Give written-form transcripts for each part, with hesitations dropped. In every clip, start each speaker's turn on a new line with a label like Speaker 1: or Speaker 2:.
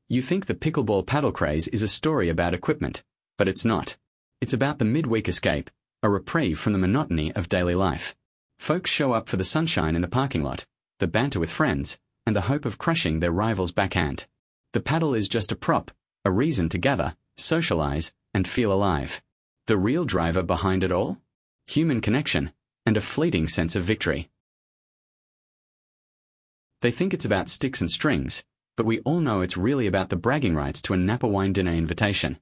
Speaker 1: You think the pickleball paddle craze is a story about equipment, but it's not. It's about the midweek escape, a reprieve from the monotony of daily life. Folks show up for the sunshine in the parking lot, the banter with friends, and the hope of crushing their rival's backhand. The paddle is just a prop, a reason to gather, socialize, and feel alive. The real driver behind it all? Human connection, and a fleeting sense of victory. They think it's about sticks and strings, but we all know it's really about the bragging rights to a Napa wine dinner invitation.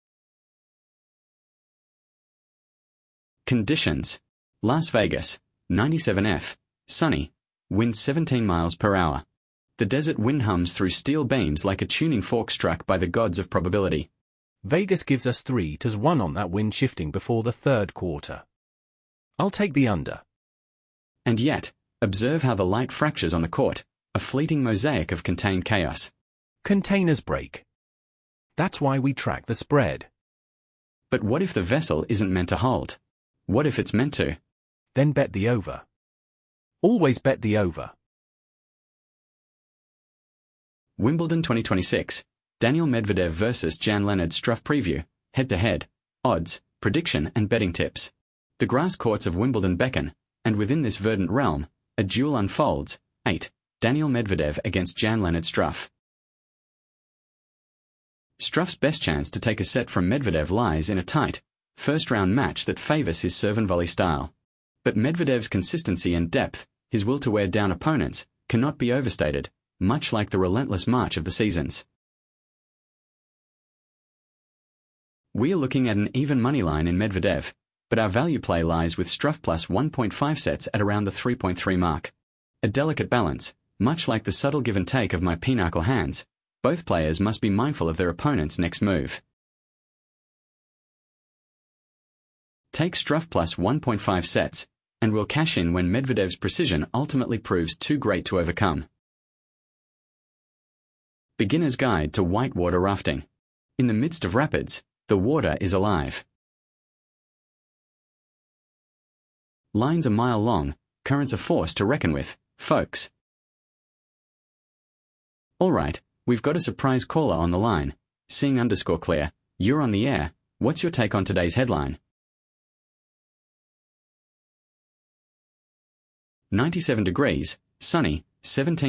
Speaker 1: Conditions: Las Vegas, 97F, sunny, wind 17 miles per hour. The desert wind hums through steel beams like a tuning fork struck by the gods of probability.
Speaker 2: Vegas gives us 3-1 on that wind shifting before the third quarter. I'll take the under.
Speaker 1: And yet, observe how the light fractures on the court, a fleeting mosaic of contained chaos.
Speaker 2: Containers break. That's why we track the spread.
Speaker 1: But what if the vessel isn't meant to hold? What if it's meant to?
Speaker 2: Then bet the over. Always bet the over.
Speaker 1: Wimbledon 2026, Daniil Medvedev vs Jan-Lennard Struff preview, head-to-head, odds, prediction and betting tips. The grass courts of Wimbledon beckon, and within this verdant realm, a duel unfolds. 8. Daniil Medvedev against Jan-Lennard Struff. Struff's best chance to take a set from Medvedev lies in a tight, first-round match that favors his serve and volley style. But Medvedev's consistency and depth, his will to wear down opponents, cannot be overstated, much like the relentless march of the seasons. We are looking at an even money line in Medvedev, but our value play lies with Struff plus 1.5 sets at around the 3.3 mark. A delicate balance, much like the subtle give and take of my pinochle hands. Both players must be mindful of their opponent's next move. Take Struff plus 1.5 sets, and we'll cash in when Medvedev's precision ultimately proves too great to overcome. Beginner's Guide to Whitewater Rafting. In the midst of rapids, the water is alive. Lines a mile long, currents a force to reckon with, folks. Alright, we've got a surprise caller on the line. Sing_clear, you're on the air. What's your take on today's headline? 97 degrees, sunny, 17